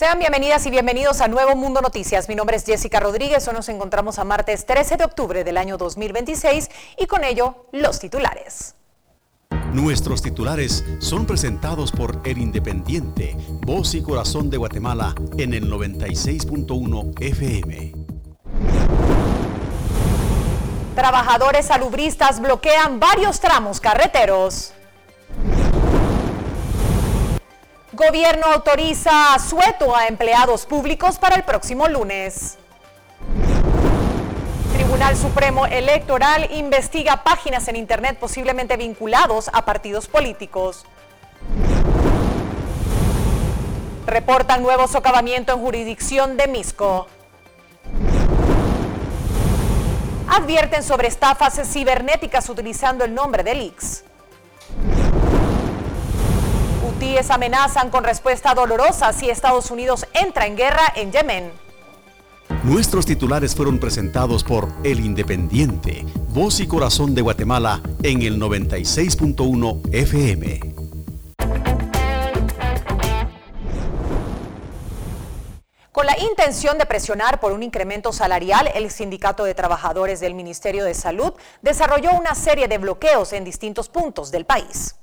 Sean bienvenidas y bienvenidos a Nuevo Mundo Noticias. Mi nombre es Jessica Rodríguez. Hoy nos encontramos a martes 13 de octubre del año 2026 y con ello los titulares. Nuestros titulares son presentados por El Independiente, voz y corazón de Guatemala en el 96.1 FM. Trabajadores salubristas bloquean varios tramos carreteros. Gobierno autoriza asueto a empleados públicos para el próximo lunes. Tribunal Supremo Electoral investiga páginas en Internet posiblemente vinculados a partidos políticos. Reportan nuevo socavamiento en jurisdicción de Misco. Advierten sobre estafas cibernéticas utilizando el nombre del IX. Hutíes amenazan con respuesta dolorosa si Estados Unidos entra en guerra en Yemen. Nuestros titulares fueron presentados por El Independiente, voz y corazón de Guatemala en el 96.1 FM. Con la intención de presionar por un incremento salarial, el Sindicato de Trabajadores del Ministerio de Salud desarrolló una serie de bloqueos en distintos puntos del país.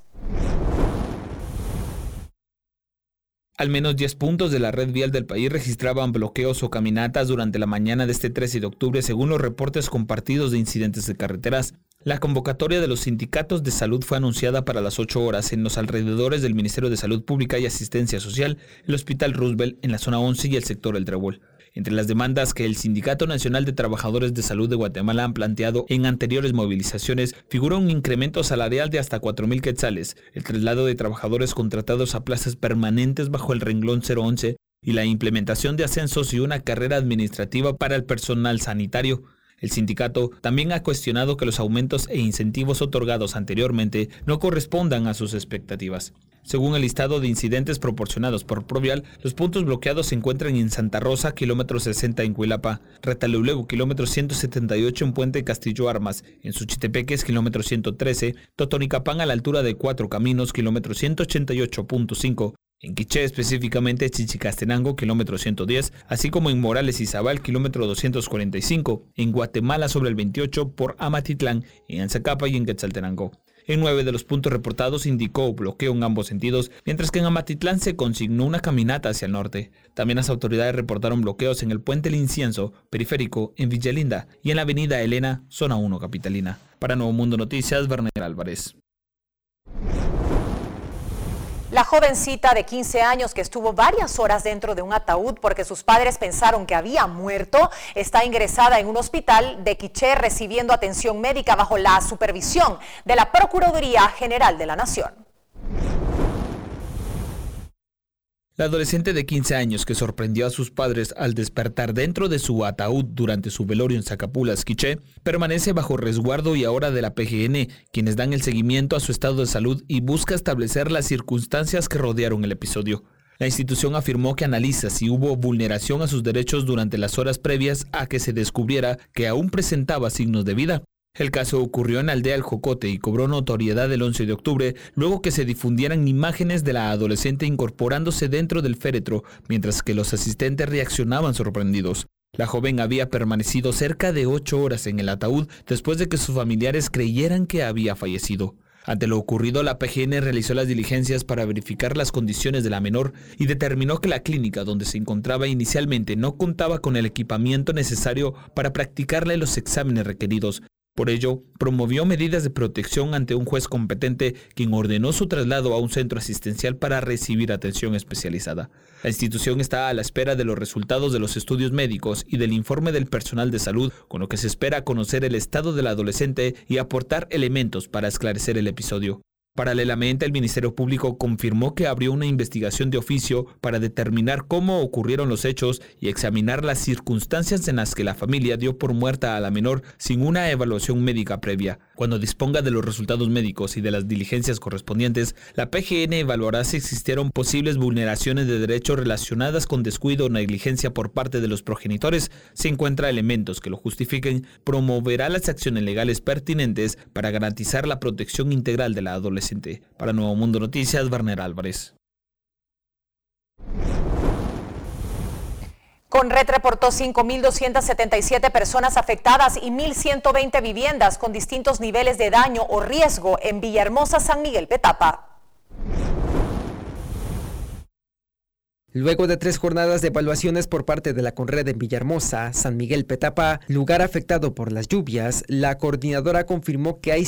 Al menos 10 puntos de la red vial del país registraban bloqueos o caminatas durante la mañana de este 13 de octubre, según los reportes compartidos de incidentes de carreteras. La convocatoria de los sindicatos de salud fue anunciada para las 8 horas en los alrededores del Ministerio de Salud Pública y Asistencia Social, el Hospital Roosevelt en la zona 11 y el sector El Trébol. Entre las demandas que el Sindicato Nacional de Trabajadores de Salud de Guatemala han planteado en anteriores movilizaciones figura un incremento salarial de hasta 4,000 quetzales, el traslado de trabajadores contratados a plazas permanentes bajo el renglón 011 y la implementación de ascensos y una carrera administrativa para el personal sanitario. El sindicato también ha cuestionado que los aumentos e incentivos otorgados anteriormente no correspondan a sus expectativas. Según el listado de incidentes proporcionados por Provial, los puntos bloqueados se encuentran en Santa Rosa, kilómetro 60 en Cuilapa, Retaluleu, kilómetro 178 en Puente Castillo Armas, en Suchitepeques, kilómetro 113, Totonicapán a la altura de Cuatro Caminos, kilómetro 188.5, en Quiché, específicamente Chichicastenango, kilómetro 110, así como en Morales y Zabal, kilómetro 245, en Guatemala sobre el 28 por Amatitlán, en Anzacapa y en Quetzaltenango. En 9 de los puntos reportados indicó bloqueo en ambos sentidos, mientras que en Amatitlán se consignó una caminata hacia el norte. También las autoridades reportaron bloqueos en el Puente El Incienso, periférico, en Villalinda y en la avenida Elena, zona 1 capitalina. Para Nuevo Mundo Noticias, Werner Álvarez. La jovencita de 15 años que estuvo varias horas dentro de un ataúd porque sus padres pensaron que había muerto, está ingresada en un hospital de Quiché recibiendo atención médica bajo la supervisión de la Procuraduría General de la Nación. La adolescente de 15 años que sorprendió a sus padres al despertar dentro de su ataúd durante su velorio en Zacapulas, Quiché, permanece bajo resguardo y ahora de la PGN, quienes dan el seguimiento a su estado de salud y busca establecer las circunstancias que rodearon el episodio. La institución afirmó que analiza si hubo vulneración a sus derechos durante las horas previas a que se descubriera que aún presentaba signos de vida. El caso ocurrió en Aldea El Jocote y cobró notoriedad el 11 de octubre, luego que se difundieran imágenes de la adolescente incorporándose dentro del féretro, mientras que los asistentes reaccionaban sorprendidos. La joven había permanecido cerca de 8 horas en el ataúd después de que sus familiares creyeran que había fallecido. Ante lo ocurrido, la PGN realizó las diligencias para verificar las condiciones de la menor y determinó que la clínica donde se encontraba inicialmente no contaba con el equipamiento necesario para practicarle los exámenes requeridos. Por ello, promovió medidas de protección ante un juez competente quien ordenó su traslado a un centro asistencial para recibir atención especializada. La institución está a la espera de los resultados de los estudios médicos y del informe del personal de salud, con lo que se espera conocer el estado del adolescente y aportar elementos para esclarecer el episodio. Paralelamente, el Ministerio Público confirmó que abrió una investigación de oficio para determinar cómo ocurrieron los hechos y examinar las circunstancias en las que la familia dio por muerta a la menor sin una evaluación médica previa. Cuando disponga de los resultados médicos y de las diligencias correspondientes, la PGN evaluará si existieron posibles vulneraciones de derechos relacionadas con descuido o negligencia por parte de los progenitores. Si encuentra elementos que lo justifiquen, promoverá las acciones legales pertinentes para garantizar la protección integral de la adolescente. Para Nuevo Mundo Noticias, Werner Álvarez. Conred reportó 5.277 personas afectadas y 1.120 viviendas con distintos niveles de daño o riesgo en Villahermosa, San Miguel Petapa. Luego de 3 jornadas de evaluaciones por parte de la Conred en Villahermosa, San Miguel Petapa, lugar afectado por las lluvias, la coordinadora confirmó que hay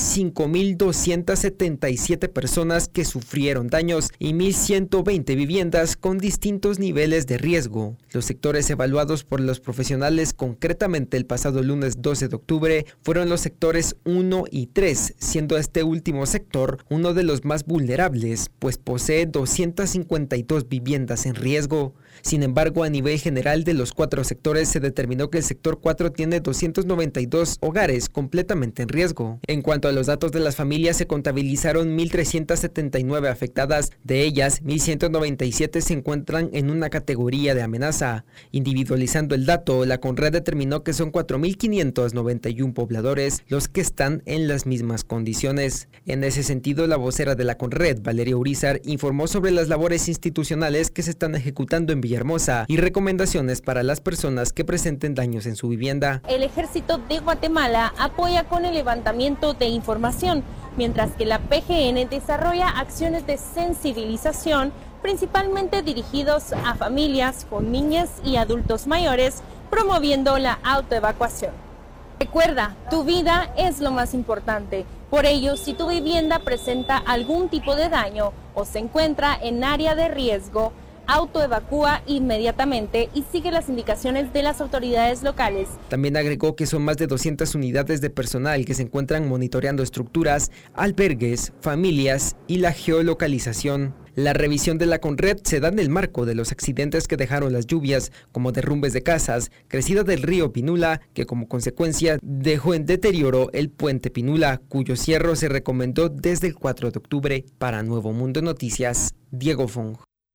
5.277 personas que sufrieron daños y 1.120 viviendas con distintos niveles de riesgo. Los sectores evaluados por los profesionales concretamente el pasado lunes 12 de octubre fueron los sectores 1 y 3, siendo este último sector uno de los más vulnerables, pues posee 252 viviendas en riesgo. Sin embargo, a nivel general de los 4 sectores se determinó que el sector 4 tiene 292 hogares completamente en riesgo. En cuanto a los datos de las familias, se contabilizaron 1.379 afectadas, de ellas 1.197 se encuentran en una categoría de amenaza. Individualizando el dato, la Conred determinó que son 4.591 pobladores los que están en las mismas condiciones. En ese sentido, la vocera de la Conred, Valeria Urizar, informó sobre las labores institucionales que se están ejecutando en Villahermosa y recomendaciones para las personas que presenten daños en su vivienda. El Ejército de Guatemala apoya con el levantamiento de información, mientras que la PGN desarrolla acciones de sensibilización, principalmente dirigidos a familias con niñas y adultos mayores, promoviendo la autoevacuación. Recuerda, tu vida es lo más importante. Por ello, si tu vivienda presenta algún tipo de daño o se encuentra en área de riesgo, autoevacúa inmediatamente y sigue las indicaciones de las autoridades locales. También agregó que son más de 200 unidades de personal que se encuentran monitoreando estructuras, albergues, familias y la geolocalización. La revisión de la Conred se da en el marco de los accidentes que dejaron las lluvias, como derrumbes de casas, crecida del río Pinula, que como consecuencia dejó en deterioro el puente Pinula, cuyo cierre se recomendó desde el 4 de octubre. Para Nuevo Mundo Noticias, Diego Fong.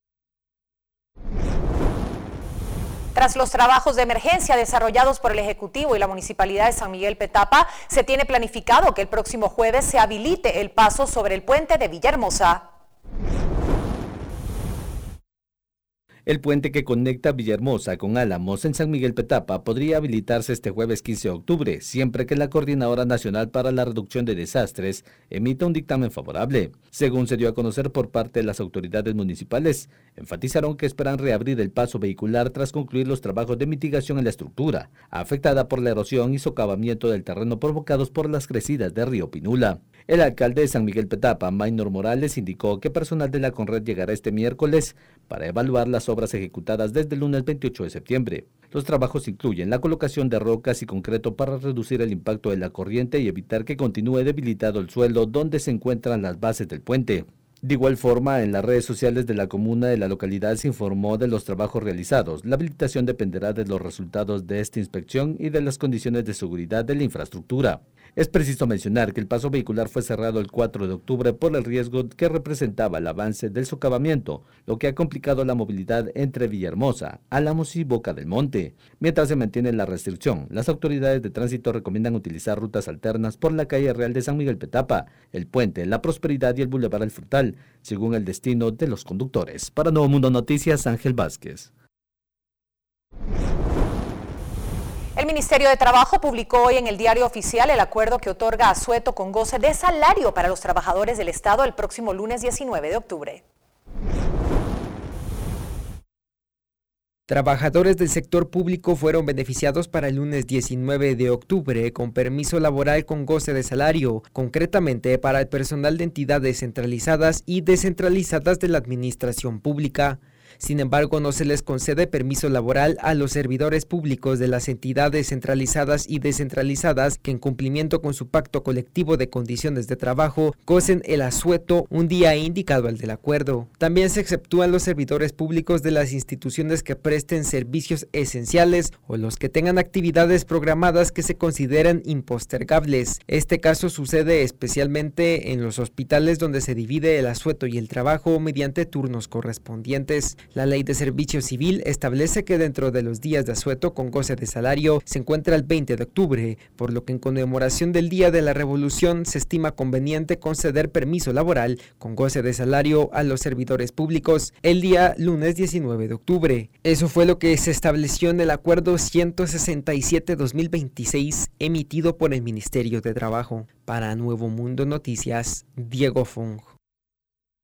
Tras los trabajos de emergencia desarrollados por el Ejecutivo y la Municipalidad de San Miguel Petapa, se tiene planificado que el próximo jueves se habilite el paso sobre el puente de Villahermosa. El puente que conecta Villahermosa con Álamos en San Miguel Petapa podría habilitarse este jueves 15 de octubre, siempre que la Coordinadora Nacional para la Reducción de Desastres emita un dictamen favorable. Según se dio a conocer por parte de las autoridades municipales, enfatizaron que esperan reabrir el paso vehicular tras concluir los trabajos de mitigación en la estructura, afectada por la erosión y socavamiento del terreno provocados por las crecidas del río Pinula. El alcalde de San Miguel Petapa, Maynor Morales, indicó que personal de la Conred llegará este miércoles para evaluar las obras ejecutadas desde el lunes 28 de septiembre. Los trabajos incluyen la colocación de rocas y concreto para reducir el impacto de la corriente y evitar que continúe debilitado el suelo donde se encuentran las bases del puente. De igual forma, en las redes sociales de la comuna de la localidad se informó de los trabajos realizados. La habilitación dependerá de los resultados de esta inspección y de las condiciones de seguridad de la infraestructura. Es preciso mencionar que el paso vehicular fue cerrado el 4 de octubre por el riesgo que representaba el avance del socavamiento, lo que ha complicado la movilidad entre Villahermosa, Álamos y Boca del Monte. Mientras se mantiene la restricción, las autoridades de tránsito recomiendan utilizar rutas alternas por la calle Real de San Miguel Petapa, el Puente, la Prosperidad y el Boulevard El Frutal, según el destino de los conductores. Para Nuevo Mundo Noticias, Ángel Vázquez. El Ministerio de Trabajo publicó hoy en el Diario Oficial el acuerdo que otorga asueto con goce de salario para los trabajadores del Estado el próximo lunes 19 de octubre. Trabajadores del sector público fueron beneficiados para el lunes 19 de octubre con permiso laboral con goce de salario, concretamente para el personal de entidades centralizadas y descentralizadas de la administración pública. Sin embargo, no se les concede permiso laboral a los servidores públicos de las entidades centralizadas y descentralizadas que en cumplimiento con su pacto colectivo de condiciones de trabajo gocen el asueto un día indicado al del acuerdo. También se exceptúan los servidores públicos de las instituciones que presten servicios esenciales o los que tengan actividades programadas que se consideren impostergables. Este caso sucede especialmente en los hospitales donde se divide el asueto y el trabajo mediante turnos correspondientes. La Ley de Servicio Civil establece que dentro de los días de asueto con goce de salario se encuentra el 20 de octubre, por lo que en conmemoración del Día de la Revolución se estima conveniente conceder permiso laboral con goce de salario a los servidores públicos el día lunes 19 de octubre. Eso fue lo que se estableció en el Acuerdo 167-2026 emitido por el Ministerio de Trabajo. Para Nuevo Mundo Noticias, Diego Fong.